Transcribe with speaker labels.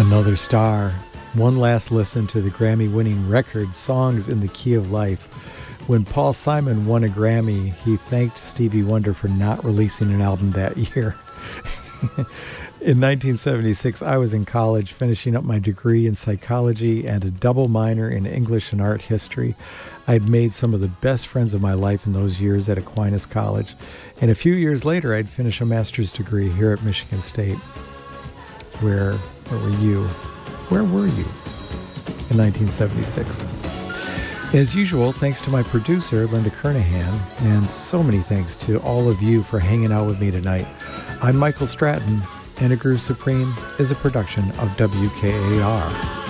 Speaker 1: Another Star. One last listen to the Grammy-winning record Songs in the Key of Life. When Paul Simon won a Grammy, he thanked Stevie Wonder for not releasing an album that year. In 1976, I was in college finishing up my degree in psychology and a double minor in English and art history. I'd made some of the best friends of my life in those years at Aquinas College, and a few years later I'd finish a master's degree here at Michigan State. Where were you? Where were you in 1976? As usual, thanks to my producer, Linda Kernahan, and so many thanks to all of you for hanging out with me tonight. I'm Michael Stratton, and A Groove Supreme is a production of WKAR.